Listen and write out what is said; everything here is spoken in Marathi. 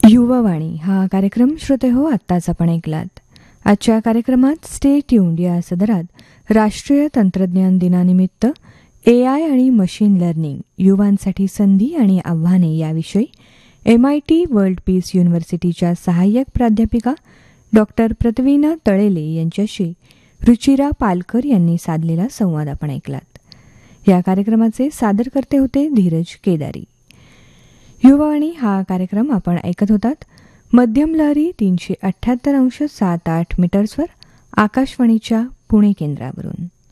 युवावाणी हा कार्यक्रम श्रोते हो आत्ताच आपण ऐकलात. आजच्या कार्यक्रमात स्टे ट्यून्ड या सदरात राष्ट्रीय तंत्रज्ञान दिनानिमित्त AI आणि मशीन लर्निंग युवांसाठी संधी आणि आव्हाने याविषयी MIT वर्ल्ड पीस युनिव्हर्सिटीच्या सहाय्यक प्राध्यापिका डॉक्टर प्रतवीना तळेले यांच्याशी रुचिरा पालकर यांनी साधलेला संवाद आपण ऐकलात. या कार्यक्रमाचे सादरकर्ते होते धीरज केदारी. युवावाणी हा कार्यक्रम आपण ऐकत होतात मध्यम लहरी 378.78 मीटर्सवर आकाशवाणीच्या पुणे केंद्रावरून.